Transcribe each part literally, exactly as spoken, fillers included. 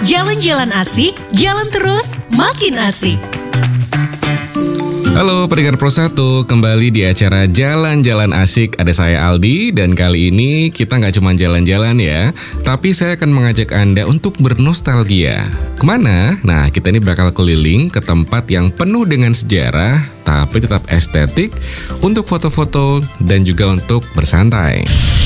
Jalan-jalan asik, jalan terus, makin asik. Halo pendengar Pro satu, kembali di acara Jalan-Jalan Asik. Ada saya Aldi, dan kali ini kita nggak cuma jalan-jalan ya, tapi saya akan mengajak Anda untuk bernostalgia. Kemana? Nah, kita ini bakal keliling ke tempat yang penuh dengan sejarah, tapi tetap estetik, untuk foto-foto dan juga untuk bersantai.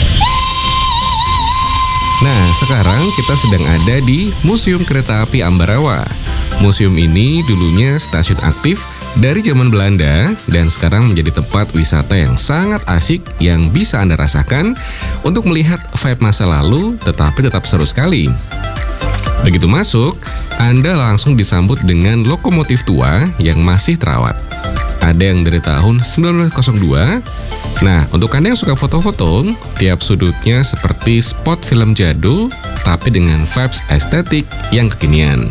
Nah, sekarang kita sedang ada di Museum Kereta Api Ambarawa. Museum ini dulunya stasiun aktif dari zaman Belanda dan sekarang menjadi tempat wisata yang sangat asik yang bisa Anda rasakan untuk melihat vibe masa lalu tetapi tetap seru sekali. Begitu masuk, Anda langsung disambut dengan lokomotif tua yang masih terawat. Ada yang dari tahun sembilan belas nol dua. Nah, untuk Anda yang suka foto-foto, tiap sudutnya seperti spot film jadul tapi dengan vibes estetik yang kekinian.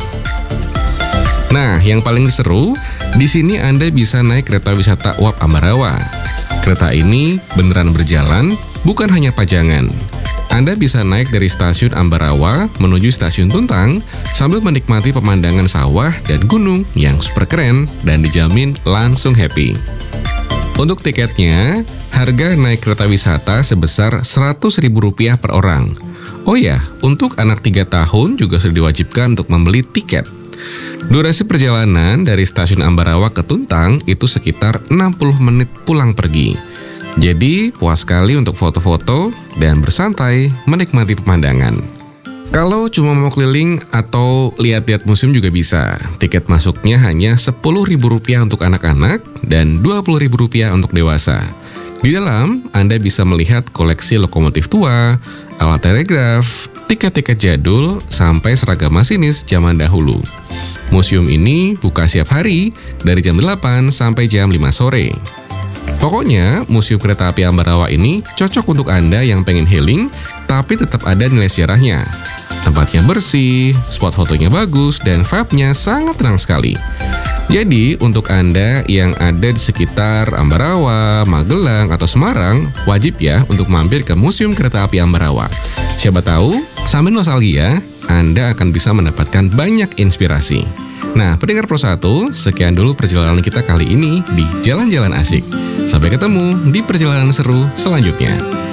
Nah, yang paling seru, di sini Anda bisa naik kereta wisata Uap Ambarawa. Kereta ini beneran berjalan, bukan hanya pajangan. Anda bisa naik dari stasiun Ambarawa menuju stasiun Tuntang sambil menikmati pemandangan sawah dan gunung yang super keren dan dijamin langsung happy. Untuk tiketnya, harga naik kereta wisata sebesar seratus ribu rupiah per orang. Oh ya, untuk anak tiga tahun juga sudah diwajibkan untuk membeli tiket. Durasi perjalanan dari stasiun Ambarawa ke Tuntang itu sekitar enam puluh menit pulang pergi. Jadi puas sekali untuk foto-foto dan bersantai menikmati pemandangan. Kalau cuma mau keliling atau lihat-lihat museum juga bisa. Tiket masuknya hanya sepuluh ribu rupiah untuk anak-anak dan dua puluh ribu rupiah untuk dewasa. Di dalam, Anda bisa melihat koleksi lokomotif tua, alat telegraf, tiket-tiket jadul, sampai seragam masinis zaman dahulu. Museum ini buka setiap hari dari jam delapan sampai jam lima sore. Pokoknya, Museum Kereta Api Ambarawa ini cocok untuk Anda yang pengen healing, tapi tetap ada nilai sejarahnya. Tempatnya bersih, spot fotonya bagus, dan vibe-nya sangat tenang sekali. Jadi, untuk Anda yang ada di sekitar Ambarawa, Magelang, atau Semarang, wajib ya untuk mampir ke Museum Kereta Api Ambarawa. Siapa tahu, sambil nostalgia, Anda akan bisa mendapatkan banyak inspirasi. Nah, pendengar Pro satu, sekian dulu perjalanan kita kali ini di Jalan-Jalan Asik. Sampai ketemu di perjalanan seru selanjutnya.